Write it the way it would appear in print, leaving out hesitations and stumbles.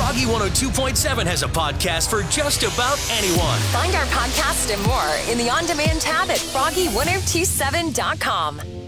Froggy 102.7 has a podcast for just about anyone. Find our podcast and more in the On Demand tab at froggy1027.com.